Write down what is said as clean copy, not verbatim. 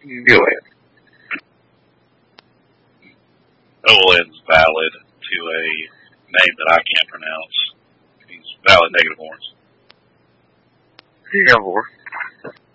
Go ahead. Olin's valid to a name that I can't pronounce. He's valid negative horns. Yeah, more.